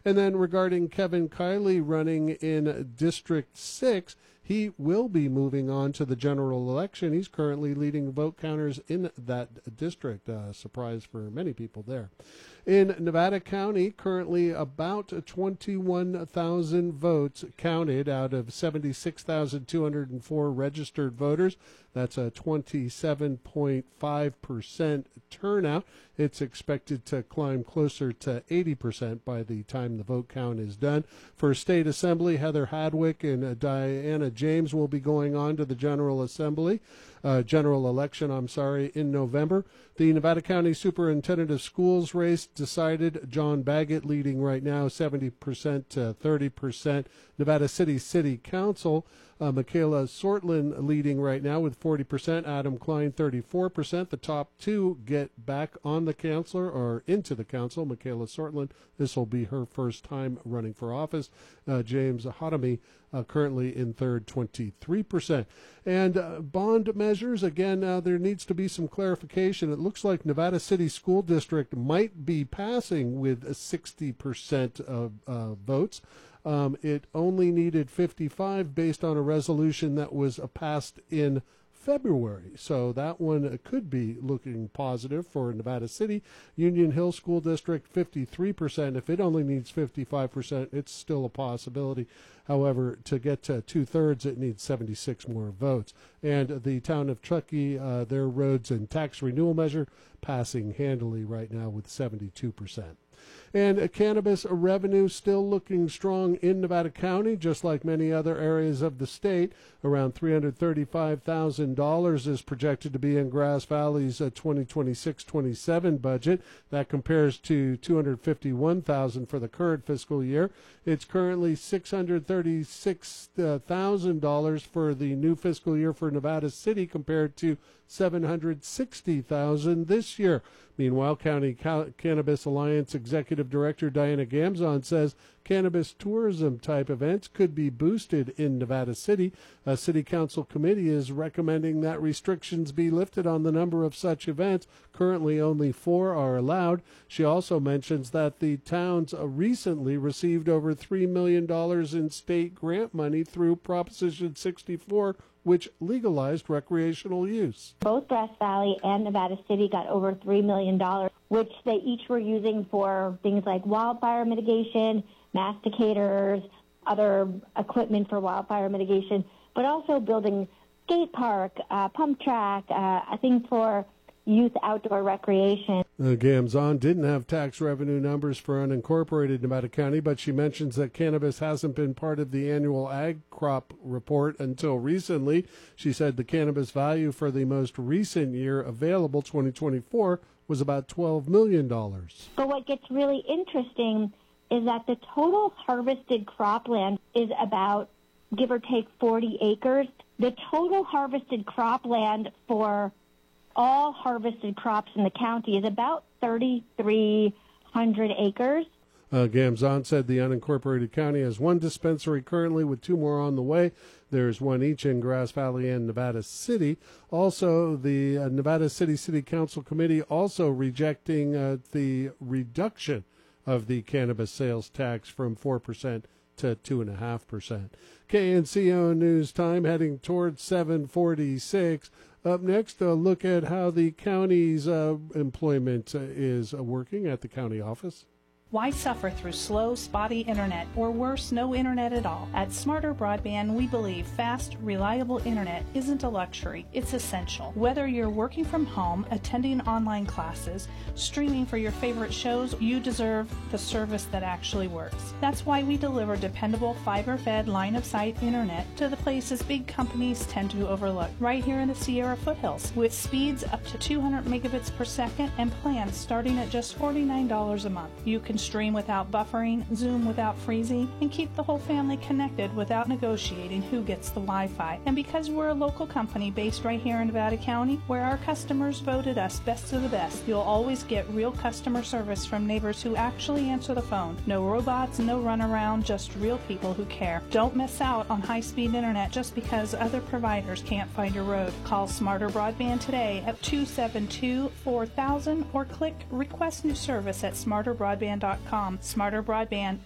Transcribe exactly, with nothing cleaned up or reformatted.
And then regarding Kevin Kiley running in District six, he will be moving on to the general election. He's currently leading vote counters in that district. Uh, surprise for many people there. In Nevada County, currently about twenty-one thousand votes counted out of seventy-six thousand two hundred four registered voters. That's a twenty-seven point five percent turnout. It's expected to climb closer to eighty percent by the time the vote count is done. For State Assembly, Heather Hadwick and uh, Diana James will be going on to the General Assembly, uh, General Election, I'm sorry, in November. The Nevada County Superintendent of Schools race decided. John Baggett leading right now, seventy percent to thirty percent. Nevada City City Council, uh, Michaela Sortland leading right now with forty percent. Adam Klein, thirty-four percent. The top two get back on the council or into the council. Michaela Sortland, this will be her first time running for office. Uh, James Hotomy, uh, currently in third, twenty-three percent. And uh, bond measures, again, uh, there needs to be some clarification. It looks like Nevada City School District might be passing with sixty percent of uh, votes. Um, it only needed fifty-five based on a resolution that was uh, passed in February. So that one could be looking positive for Nevada City. Union Hill School District, fifty-three percent. If it only needs fifty-five percent, it's still a possibility. However, to get to two-thirds, it needs seventy-six more votes. And the town of Truckee, uh, their roads and tax renewal measure passing handily right now with seventy-two percent. And uh, cannabis revenue still looking strong in Nevada County, just like many other areas of the state. Around three hundred thirty-five thousand dollars is projected to be in Grass Valley's uh, twenty twenty-six twenty-seven budget. That compares to two hundred fifty-one thousand dollars for the current fiscal year. It's currently six hundred thirty-six thousand dollars for the new fiscal year for Nevada City compared to seven hundred sixty thousand dollars this year. Meanwhile, County Ca- Cannabis Alliance Executive Director Diana Gamzon says cannabis tourism type events could be boosted in Nevada City. A city council committee is recommending that restrictions be lifted on the number of such events. Currently, only four are allowed. She also mentions that the towns recently received over three million dollars in state grant money through Proposition sixty-four, which legalized recreational use. Both Grass Valley and Nevada City got over three million dollars, which they each were using for things like wildfire mitigation, masticators, other equipment for wildfire mitigation, but also building skate park, uh, pump track, uh, I think for youth outdoor recreation. Uh, Gamzon didn't have tax revenue numbers for unincorporated Nevada County, but she mentions that cannabis hasn't been part of the annual ag crop report until recently. She said the cannabis value for the most recent year available, twenty twenty-four, was about twelve million dollars. But what gets really interesting is that the total harvested cropland is about, give or take, forty acres. The total harvested cropland for all harvested crops in the county is about thirty-three hundred acres. Uh, Gamzon said the unincorporated county has one dispensary currently with two more on the way. There's one each in Grass Valley and Nevada City. Also, the uh, Nevada City City Council Committee also rejecting uh, the reduction of the cannabis sales tax from four percent to two point five percent. K N C O News Time heading towards seven forty-six. Up next, a look at how the county's uh, employment uh, is uh, working at the county office. Why suffer through slow, spotty internet, or worse, no internet at all? At Smarter Broadband, we believe fast, reliable internet isn't a luxury, it's essential. Whether you're working from home, attending online classes, streaming for your favorite shows, you deserve the service that actually works. That's why we deliver dependable, fiber-fed, line-of-sight internet to the places big companies tend to overlook, right here in the Sierra foothills, with speeds up to two hundred megabits per second and plans starting at just forty-nine dollars a month. You can stream without buffering, Zoom without freezing, and keep the whole family connected without negotiating who gets the Wi-Fi. And because we're a local company based right here in Nevada County, where our customers voted us best of the best, you'll always get real customer service from neighbors who actually answer the phone. No robots, no runaround, just real people who care. Don't miss out on high-speed internet just because other providers can't find your road. Call Smarter Broadband today at two seven two, four thousand or click Request New Service at smarter broadband dot com. Smarter Broadband,